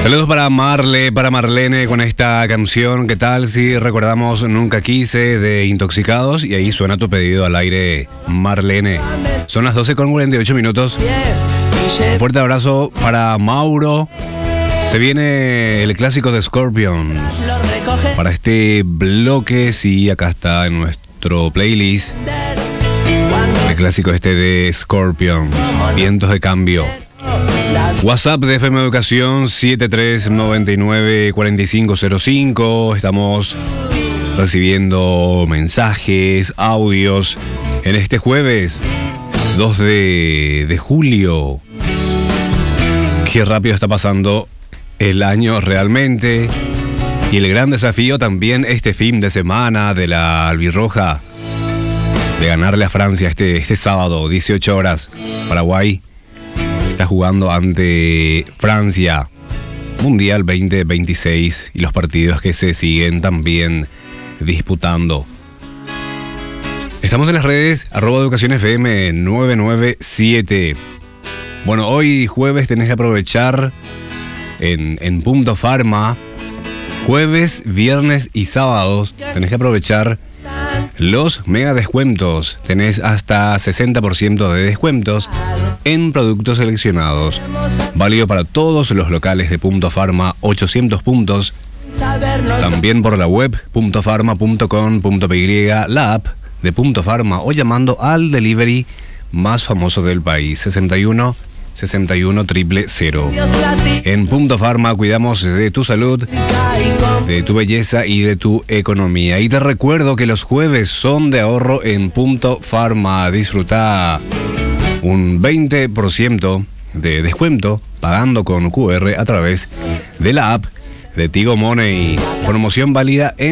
Saludos para Marlene con esta canción. ¿Qué tal si recordamos Nunca Quise de Intoxicados? Y ahí suena tu pedido al aire, Marlene. Son las 12:48. Un fuerte abrazo para Mauro. Se viene el clásico de Scorpions. Para este bloque, sí, acá está en nuestro playlist. El clásico de Scorpion, Vientos de Cambio. WhatsApp de FM Educación 73994505. Estamos recibiendo mensajes, audios en este jueves 2 de julio. Qué rápido está pasando el año realmente. Y el gran desafío también este fin de semana de la albirroja, de ganarle a Francia este sábado, 18 horas. Paraguay está jugando ante Francia, Mundial 2026, y los partidos que se siguen también disputando. Estamos en las redes, @EducaciónFM 997. Bueno, hoy jueves tenés que aprovechar en Punto Pharma. Jueves, viernes y sábados tenés que aprovechar los mega descuentos. Tenés hasta 60% de descuentos en productos seleccionados. Válido para todos los locales de Punto Pharma, 800 puntos. También por la web puntofarma.com.py, la app de Punto Pharma, o llamando al delivery más famoso del país, 61 000. En Punto Pharma cuidamos de tu salud, de tu belleza y de tu economía. Y te recuerdo que los jueves son de ahorro en Punto Pharma. Disfruta un 20% de descuento pagando con QR a través de la app de Tigo Money. Promoción válida en